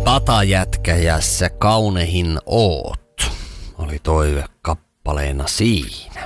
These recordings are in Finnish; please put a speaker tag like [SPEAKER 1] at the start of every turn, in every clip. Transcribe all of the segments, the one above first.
[SPEAKER 1] Tatajätkä ja sä kaunehin oot, oli toive kappaleena siinä.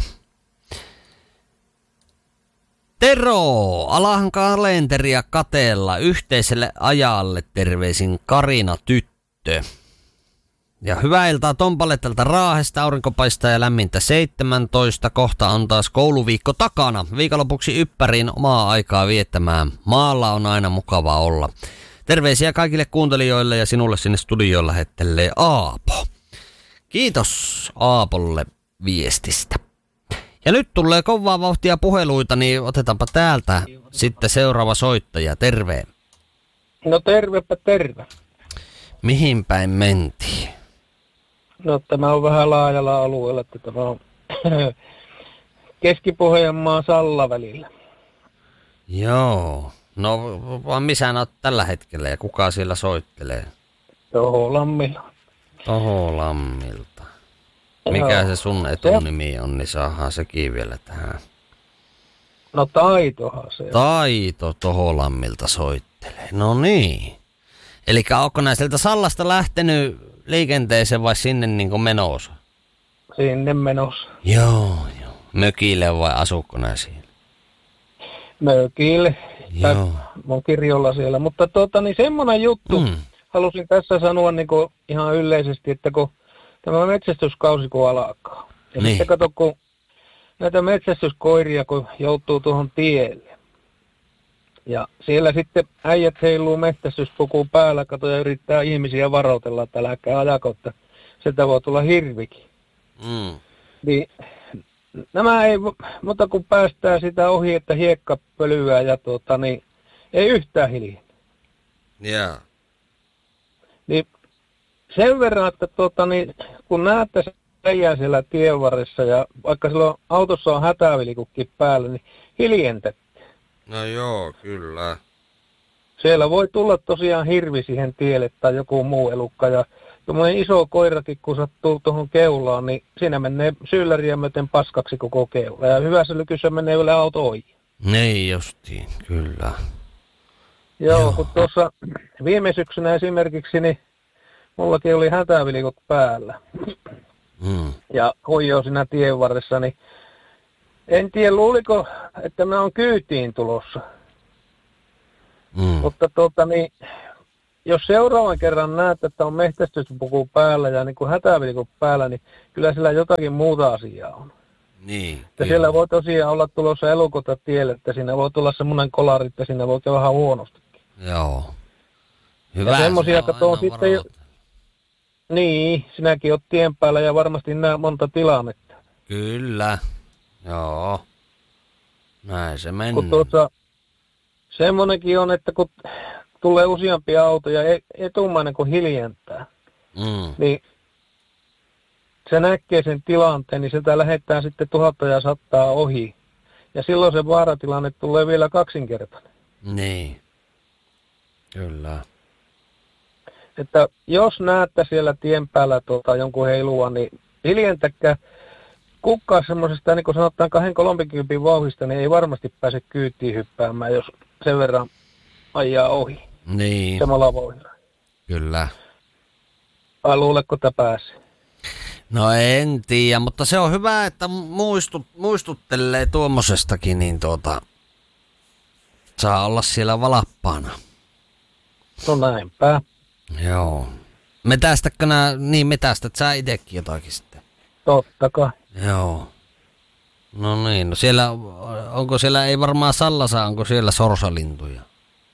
[SPEAKER 1] Tero, alahan kalenteria kateella yhteiselle ajalle terveisin Karina tyttö. Ja hyvää iltaa Tompalle tältä Raahesta, aurinko paistaa ja lämmintä 17, kohta on taas kouluviikko takana. Viikonlopuksi Yppäriin omaa aikaa viettämään, maalla on aina mukava olla. Terveisiä kaikille kuuntelijoille ja sinulle sinne studioon lähettelee Aapo. Kiitos Aapolle viestistä. Ja nyt tulee kovaa vauhtia puheluita, niin otetaanpa täältä sitten seuraava soittaja. Terve.
[SPEAKER 2] No tervepä terve.
[SPEAKER 1] Mihin päin mentiin?
[SPEAKER 2] No tämä on vähän laajalla alueella, että tämä on Keski-Pohjanmaan Salla välillä.
[SPEAKER 1] Joo. No vaan missä olet tällä hetkellä ja kuka siellä soittelee?
[SPEAKER 2] Toholammilla.
[SPEAKER 1] Toholammilta. Mikä se sun etunimi on, niin saadaan sekin vielä tähän.
[SPEAKER 2] No Taitohan se on.
[SPEAKER 1] Taito Toholammilta soittelee. No niin. Elikkä onko nää sieltä Sallasta lähtenyt liikenteeseen vai sinne niinku menossa?
[SPEAKER 2] Sinne menossa.
[SPEAKER 1] Joo. Mökille vai asukko nää siellä?
[SPEAKER 2] Mökille.
[SPEAKER 1] Joo.
[SPEAKER 2] Mun kirjolla siellä. Mutta niin semmoinen juttu halusin tässä sanoa niinku ihan yleisesti, että kun tämä metsästyskausi kun alkaa. Ja
[SPEAKER 1] niin.
[SPEAKER 2] sitten kato, kun näitä metsästyskoiria kun joutuu tuohon tielle. Ja siellä sitten äijät heiluu metsästyspukuun päällä, kato, ja yrittää ihmisiä varoitella, että älkää ajako, että sieltä voi tulla hirvikin. Niin nämä ei, mutta kun päästään sitä ohi, että hiekka pölyää ja niin ei yhtään hiljaa.
[SPEAKER 1] Yeah.
[SPEAKER 2] Niin sen verran, että niin, kun näette se äijää siellä tienvarressa ja vaikka silloin autossa on hätävilikukki päällä, niin hiljentää.
[SPEAKER 1] No joo, kyllä.
[SPEAKER 2] Siellä voi tulla tosiaan hirvi siihen tielle tai joku muu elukka ja tuommoinen iso koirakin, kun sattuu tuohon keulaan, niin siinä menee syylläriä myöten paskaksi koko keula. Ja hyvässä lykyssä menee vielä auto ohi.
[SPEAKER 1] Niin justiin, kyllä.
[SPEAKER 2] Joo, kun tuossa viime syksynä esimerkiksi, niin mullakin oli hätävilikot päällä. Ja huijoo siinä tien varressa, niin en tiedä, luuliko, että mä oon kyytiin tulossa. Mutta niin, jos seuraavan kerran näet, että on metsästyspuku päällä ja niin kuin hätävilikot päällä, niin kyllä sillä jotakin muuta asiaa on.
[SPEAKER 1] Niin.
[SPEAKER 2] Ja siellä voi tosiaan olla tulossa elukota tielle, että siinä voi tulla semmoinen kolari, että siinä voi olla vähän huonostikin.
[SPEAKER 1] Joo. Hyvä.
[SPEAKER 2] Ja semmoisia katsoa sitten jo. Niin, sinäkin oot tien päällä ja varmasti näe monta tilannetta.
[SPEAKER 1] Kyllä. Joo. Näin se meni.
[SPEAKER 2] Kun semmonenkin on, että kun tulee useampia autoja etumainen kun hiljentää, niin se näkee sen tilanteen, niin sieltä lähdetään sitten 1100 ohi. Ja silloin se vaaratilanne tulee vielä kaksinkertainen.
[SPEAKER 1] Niin. Kyllä.
[SPEAKER 2] Että jos näette siellä tien päällä jonkun heilua, niin hiljentäkää. Kukaan semmoisesta, niin kuin sanotaan 2-30 vauhdista, niin ei varmasti pääse kyytiin hyppäämään, jos sen verran ajaa ohi.
[SPEAKER 1] Niin.
[SPEAKER 2] Samalla vauhdilla.
[SPEAKER 1] Kyllä.
[SPEAKER 2] Vai luuletko, että pääsee?
[SPEAKER 1] No en tiedä, mutta se on hyvä, että muistuttelee tuommoisestakin, niin saa olla siellä valappaana.
[SPEAKER 2] No näinpä.
[SPEAKER 1] Joo. Metästätkö metästät sä itekin jotakin sitten?
[SPEAKER 2] Totta kai.
[SPEAKER 1] Joo. No niin, no siellä, onko siellä, ei varmaan Sallassa, onko siellä sorsalintuja?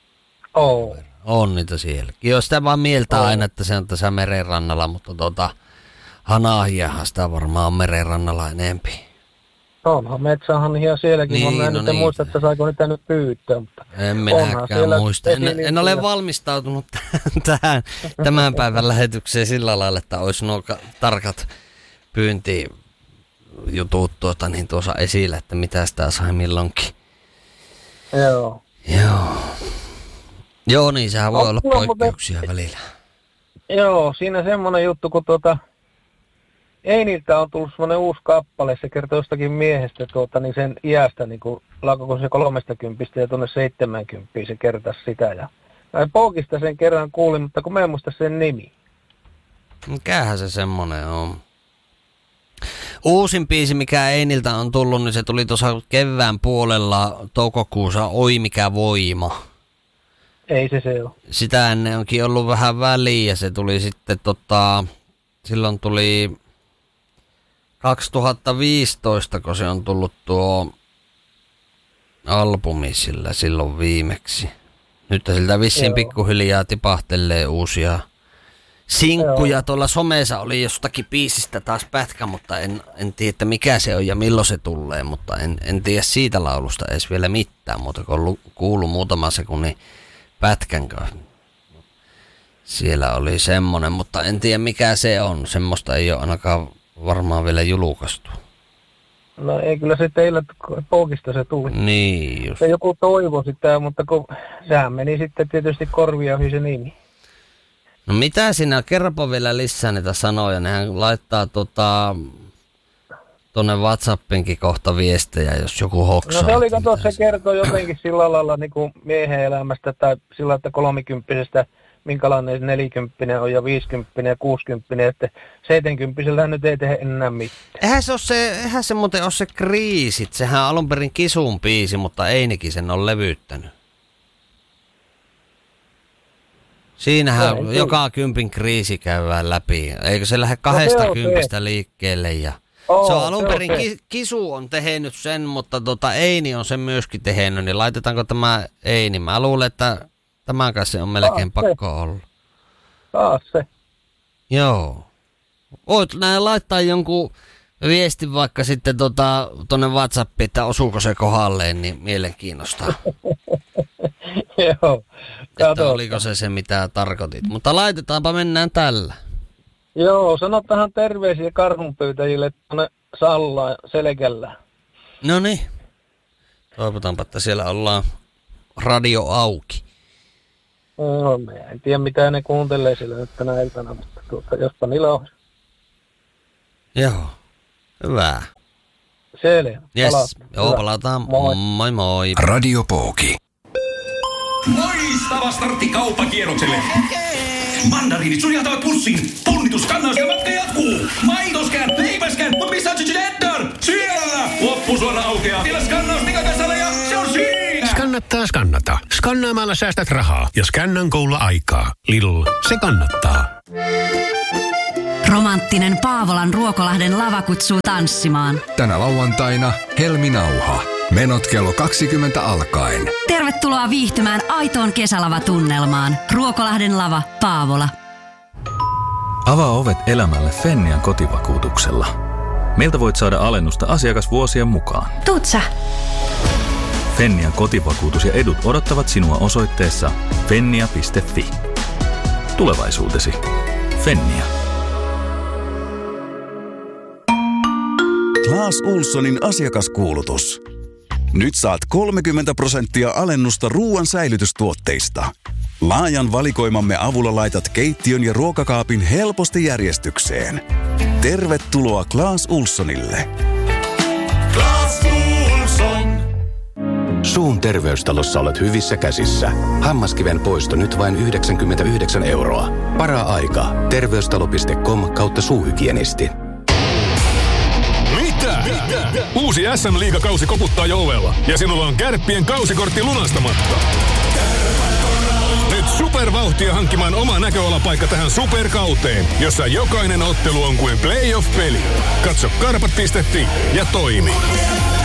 [SPEAKER 1] On niitä sielläkin. Joo, sitä vaan mieltää aina, että se on tässä merenrannalla, mutta hanahiahan sitä varmaan on merenrannalla enempi.
[SPEAKER 2] Onhan metsähanhia sielläkin, niin, mä en muista, että saiko niitä nyt pyytää. Mutta
[SPEAKER 1] en minäkään muista. En ole valmistautunut tähän tämän päivän lähetykseen sillä lailla, että olisi nuo tarkat pyyntijutut niin tuossa esillä, että mitä sitä sai milloinkin. Joo, niin sehän voi olla poikkeuksia välillä.
[SPEAKER 2] Joo, siinä semmoinen juttu, kun Einiltä on tullut semmoinen uusi kappale, se kertoo jostakin miehestä niin sen iästä, niin kuin alkoiko se 30 ja tuonne 70, se kertasi sitä. Ja Poukista sen kerran kuulin, mutta kun mä en muista sen nimi.
[SPEAKER 1] Mikähän se semmonen on? Uusin biisi, mikä Einiltä on tullut, niin se tuli tuossa kevään puolella toukokuussa, Oi mikä voima.
[SPEAKER 2] Ei se ole.
[SPEAKER 1] Sitä ennen onkin ollut vähän väliä, se tuli sitten silloin tuli 2015, kun se on tullut tuo albumi sillä silloin viimeksi. Nyt siltä vissiin pikkuhiljaa tipahtelee uusia sinkkuja. Tuolla somessa oli jostakin biisistä taas pätkä, mutta en tiedä mikä se on ja milloin se tulee, mutta en tiedä siitä laulusta edes vielä mitään muuta kuin kuullut muutama sekunnin pätkän. Siellä oli semmonen, mutta en tiedä mikä se on. Semmoista ei ole ainakaan varmaan vielä julkaistu.
[SPEAKER 2] No ei, kyllä se teillä Poukista se tuli.
[SPEAKER 1] Niin just.
[SPEAKER 2] Se joku toivo sitä, mutta kun sehän meni sitten tietysti korvia ohi se nimi.
[SPEAKER 1] No mitä sinä, kerropa vielä lisää niitä sanoja. Nehän laittaa tonne WhatsAppinkin kohta viestejä, jos joku hoksaa.
[SPEAKER 2] No se oli, kato, se kertoo jotenkin sillä lailla niin kuin miehen elämästä tai sillä, että 30-vuotiaasta minkälainen 40 on ja 50 ja 60, että 70-sellä nyt ei tehdä enää mitään.
[SPEAKER 1] Eihän se muuten ole se Kriisit. Sehän on alun perin Kisun biisi, mutta Einikin sen on levyttänyt. Siinähän joka 10 kriisi käydään läpi. Eikö se lähde 20 liikkeelle? Ja se on alun perin Kisu on tehnyt sen, mutta Eini on sen myöskin tehnyt. Niin laitetaanko tämä Eini? Mä luulen, että tämän kanssa on melkein pakko olla.
[SPEAKER 2] Taas se.
[SPEAKER 1] Joo. Voit näin laittaa jonkun viestin vaikka sitten tonne WhatsAppiin, että osuuko se kohdalleen, niin mielenkiinnostaa.
[SPEAKER 2] Joo.
[SPEAKER 1] Että oliko se mitä tarkoitit. Mutta laitetaanpa, mennään tällä.
[SPEAKER 2] Joo, sanotahan terveisiä karhunpyytäjille tuonne Sallaan Selkällä.
[SPEAKER 1] Noniin. Toivotaanpa, että siellä ollaan radio auki.
[SPEAKER 2] No, en tiedä mitä ne kuuntelee sillä nyt tänä iltana, mutta jospa niillä on.
[SPEAKER 1] Joo, hyvä.
[SPEAKER 2] Selvä.
[SPEAKER 1] Yes, joo, palataan. Moi moi.
[SPEAKER 3] Radio Pouki.
[SPEAKER 4] Loistava startti kauppakierrokselle. Mandariinit sujahtavat pussiin. Punnitus, kannaus ja matka jatkuu. Maitoskään, leipäskään, mutta missä on Cheddar? Siellä! Loppusuora aukeaa. Siellä skannaus Nikakaisalla ja se on siinä!
[SPEAKER 3] Skannata. Skannaamalla säästät rahaa ja Scannan Golla aikaa. Lidl, se kannattaa.
[SPEAKER 5] Romanttinen Paavolan Ruokolahden lava kutsuu tanssimaan.
[SPEAKER 6] Tänä lauantaina Helminauha. Menot kello 20 alkaen.
[SPEAKER 5] Tervetuloa viihtymään aitoon kesälavatunnelmaan. Ruokolahden lava, Paavola.
[SPEAKER 7] Avaa ovet elämälle Fennian kotivakuutuksella. Meiltä voit saada alennusta asiakasvuosien mukaan.
[SPEAKER 5] Tuut sä?
[SPEAKER 7] Fennian kotivakuutus ja edut odottavat sinua osoitteessa fennia.fi. Tulevaisuutesi. Fennia.
[SPEAKER 8] Claes Ohlsonin asiakaskuulutus. Nyt saat 30% alennusta ruoan säilytystuotteista. Laajan valikoimamme avulla laitat keittiön ja ruokakaapin helposti järjestykseen. Tervetuloa Claes Ohlsonille.
[SPEAKER 4] Claes Ohlson.
[SPEAKER 9] Suun terveystalossa olet hyvissä käsissä. Hammaskiven poisto nyt vain 99 €. Para-aika. Terveystalo.com/suuhygienisti.
[SPEAKER 3] Mitä? Uusi SM-liigakausi koputtaa jo ovella ja sinulla on Kärppien kausikortti lunastamatta. Nyt supervauhtia hankkimaan oma näköalapaikka tähän superkauteen, jossa jokainen ottelu on kuin playoff-peli. Katso karpat.fi ja toimi.